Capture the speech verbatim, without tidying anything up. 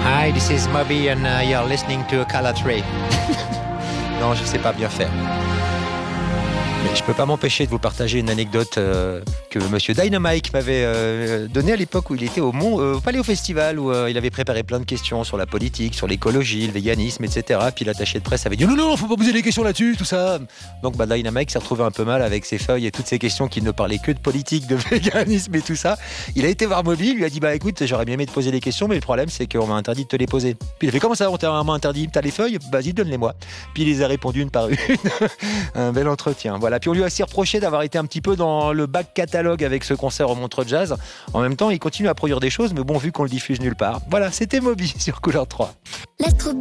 Hi, this is Moby and uh, you're listening to Cala three. Non, je ne sais pas bien faire. Mais je ne peux pas m'empêcher de vous partager une anecdote euh, que Monsieur Dynamite m'avait euh, donnée à l'époque où il était au, Mont, euh, au Palais au Festival, où euh, il avait préparé plein de questions sur la politique, sur l'écologie, le véganisme, et cetera. Puis l'attaché de presse avait dit non, non, faut pas poser des questions là-dessus, tout ça. Donc bah, Dynamite s'est retrouvé un peu mal avec ses feuilles et toutes ces questions qui ne parlaient que de politique, de véganisme et tout ça. Il a été voir Moby, il lui a dit bah écoute, j'aurais bien aimé te poser des questions, mais le problème c'est qu'on m'a interdit de te les poser. Puis il a fait comment ça, on t'a interdit? T'as les feuilles? Vas-y, donne-les-moi. Puis il les a répondu une par une. Un bel entretien. Voilà. Puis on lui a aussi reproché d'avoir été un petit peu dans le back catalogue avec ce concert au Montreux Jazz. En même temps, il continue à produire des choses, mais bon, vu qu'on le diffuse nulle part. Voilà, c'était Moby sur Couleur trois. L'être